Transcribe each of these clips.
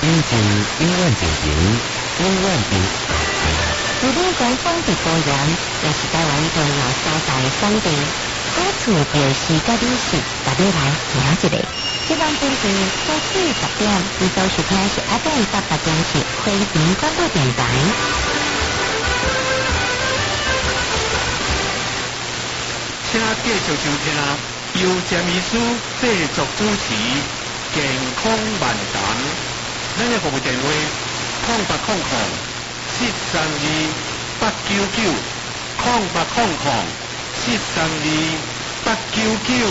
英进英文进行，英文进日本官方的高原，也是台湾重要所在的产地。好处就是甲你是逐日来行一个。这档准时早起10点，你所收听是FM88.7花莲广播电台。 请继续收听由詹医师制作主持《健康漫谈》。咱的服务电话：0800-432-899，0800-432-899。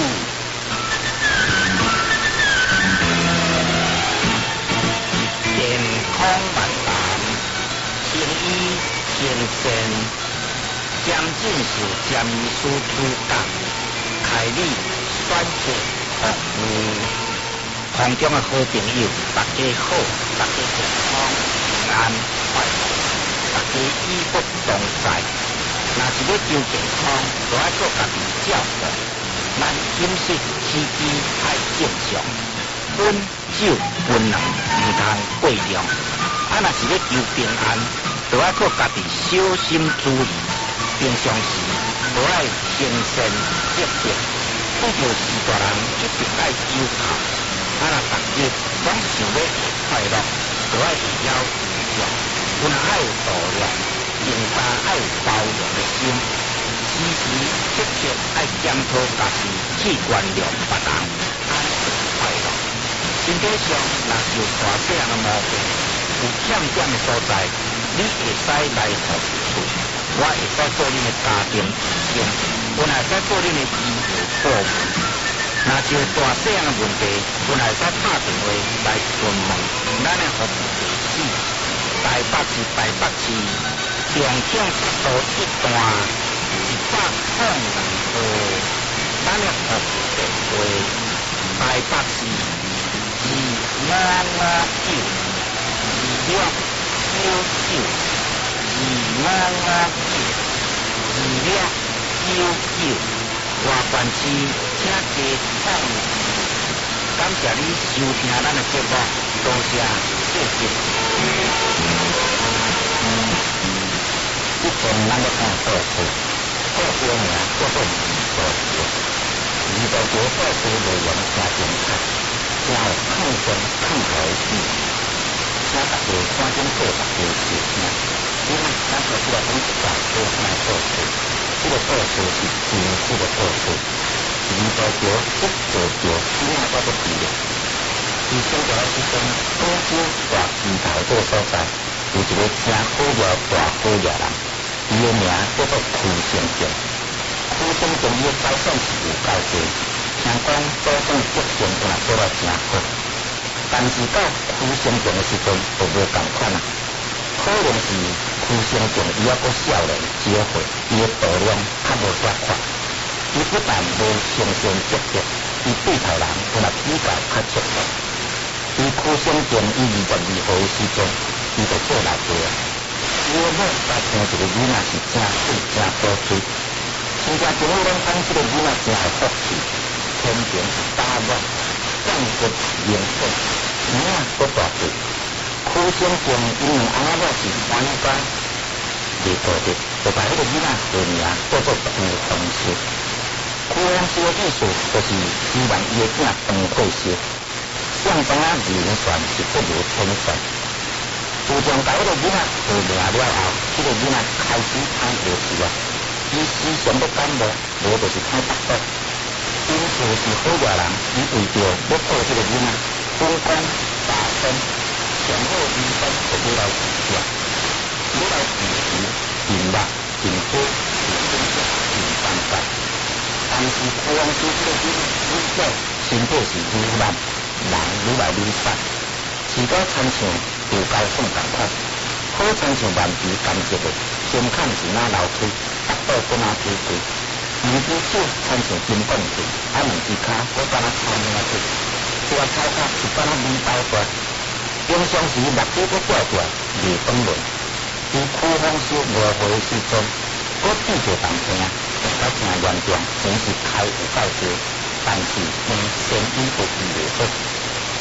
健康漫谈，听医听先。将进士詹医师主讲，开立选择服务。空中的好朋友，大家好，大家健康平安快乐，大家医福同在。若是要求健康，就要做家己照顾。咱饮食起居爱正常，温酒温凉，唔通过量。若是要求平安，就要做家己小心注意。平常时无爱轻身积极，遇到事大人一定爱忧靠。若逐日总想要快乐，就爱会晓自重，阮爱有度量，应该爱有包容的心，时时刻刻爱检讨家己，去原谅别人，安全快乐。身体上若是有大小的毛病，有欠点的所在，你会使来服务。我会使做恁的家庭医生，阮会使做恁的医疗顾问。若是有大细项的问题，阮会使打电话来询问。咱的服务地址：台北市重庆铁路一段102号。咱的服务电话：台北市299，外关市请加创意。感谢你收听咱的节目，多谢谢谢。咱要看报纸，报纸名叫做《报纸》，报纸报纸内容真精彩，真有抗争抗台的意义，请大家赶紧报大家收听。咱所说的一大多卖报纸，这个报纸是正式的报纸，报纸一做就另外叫做记录。在清朝的时阵，广州大旗头这个所在，有一个真好料大好料人，伊的名叫做屈生健。屈生健伊的财产是有够多，听讲祖宗结婚也做了真好，但是到屈生健的时阵就无同款啦。可能是屈生健伊还阁少年少岁，伊的度量较无遐宽。伊不但无亲身积极，伊对头人也比较较积极。伊屈生健伊22岁的时阵，伊就做老爸啊。伊的某家生一个囡仔是真水真好水，亲家朋友拢讲这个囡仔真有福气，天平是打乱，降骨严重，名仔阁大对。屈生健因为阿仔是官家，未过得，就把迄个囡仔取名叫做屈丰收。屈丰收的意思就是希望伊的囝长过寿。想知影人选是不如天选。自从把迄个囡仔取名了后，迄个囡仔开始歹学习啊。伊时常要感冒，无就是歹腹肚。因此是好外人，伊为着要报这个囡仔，本宫打针。上好医生就要来治疗，要来治时，认目、认嘴、认身体、认办法。但是屈丰收这个囡仔身体是愈烂，人愈来愈瘦，饲到亲像豆高笋同款，好亲像顽皮甘蔗的，胸坎是哪流腿，腹肚搁哪推推，两只手亲像金棒槌，两只脚搁敢若草领仔腿，这个草脚是敢若米包大。平常时目睭搁怪怪，未转轮。伫屈丰收5岁的时阵，搁遇着重病，病到真严重，钱是开有够多，但是生医都医袂好。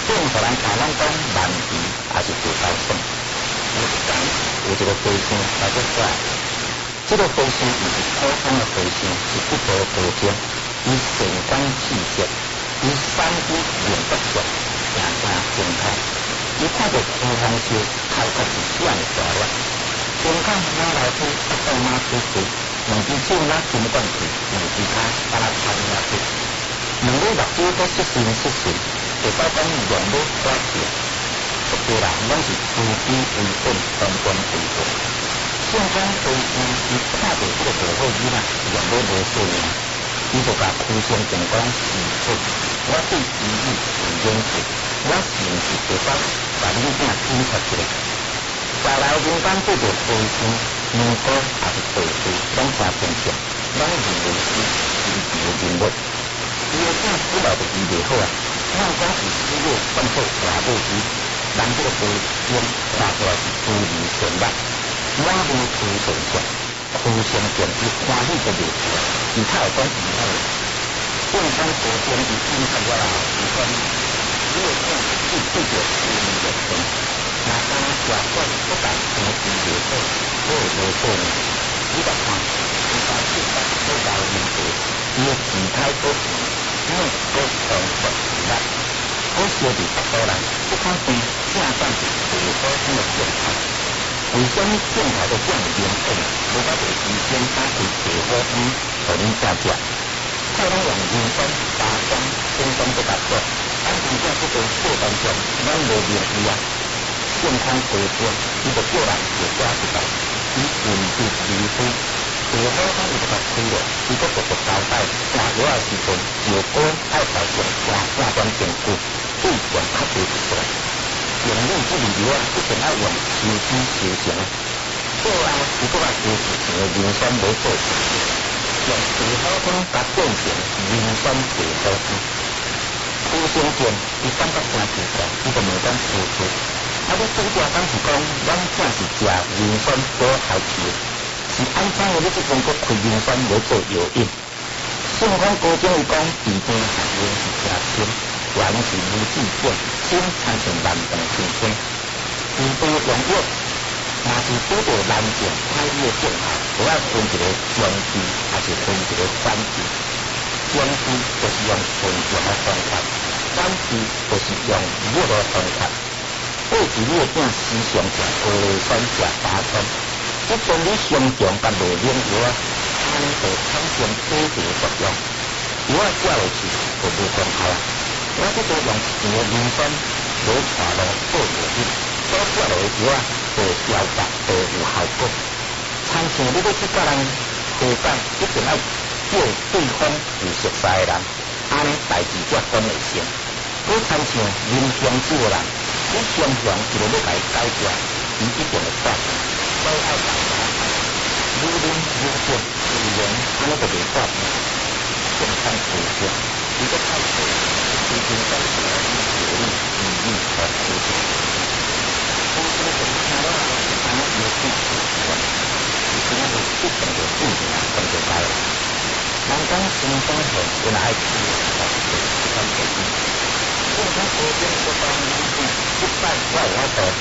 任何人台湾讲万期也是不高兴。有一天有一个和尚来做出来，这个和尚不是普通的和尚，是一部和尚，伊神光气色，伊三肢灵不俗，行行健康。伊看到天空时，头壳是闪大粒，天空哪来去一道马出去，两只手拿金冠去，两只脚把它穿下去，两只目睭都失神失神，就到讲两只发起。一个人拢是自己为本，当官为本。正讲和尚伊看到这个不好囡仔，两只无顺命，伊就甲屈先生讲是出，我对伊有认识，我是毋是会当把你囝检查一下？后来民间对着和尚、尼姑也是道士，拢真虔诚，咱认为是神奇的人物。伊的囝死了就医袂好啊，咱讲是死了放做大母鸡，人这个和尚看出来是滋味顺利，满面慈善相，屈先生伊欢喜就袂出来，其他会讲其他的。正常和尚伊检查了后，伊讲你的囝是对着治疗药性。若敢血管不但生治袂好，还会无错呢。你来看，伊把血管做到严重，伊的体态不平，内骨动不自然。好小弟北岛人，这款病正当是最普通的状态。为什么状态都这么严重？无法被医生打开地火汤，互恁食食。太拢用人参、大姜、生姜都甲做，咱真正这个血当中，咱无名医啊。健康和尚，伊就叫人食食一道，伊运气离谱，地火汤伊就甲开了，伊搁直直交代，食药的时阵，药膏爱调整正段程序，对象较袂出来。用你这味药啊，一定要用收支收成。最后，伊搁甲加一层的人参来做成，用地火汤甲变成人参地火汤。邱先生，伊感觉真奇怪，伊就问讲师傅。你拄则敢是讲，咱正是食人参果害球，是安怎的？你即阵搁开人参来做药引？顺丰高中伊讲，治病学问是正深，原是无治本，深参像万病千千。治病用药，若是拄到难症歹医的症候，就要分一个中治，还是分一个反治。中治就是用顺常的方法，反治就是用药的方法。过是你的囝时常食高丽酸、食大蒜，即阵你伤重甲无冷药啊，安尼就产生体质作用，药啊食落去就无功效啊。我即个用一钱的人参来带落做药引，所食落的药啊，就消杂就有效果。参像你要去甲人合讲，一定要叫对方有熟悉的人，安尼代志才管会成。我参像临床主的人。你常常一个要来解决，伊一定会发现，所以爱大家愈啉愈少，自然安尼就袂发现。健康治疗，伊个太多，是健康治疗医学理、医理和科学。我这个听了后，安尼有兴趣的，伊可能是一定的注意啊，跟着来。人讲心中好，原来爱吃好，是很有意义。健康和尚个当医生，一摆我有法度。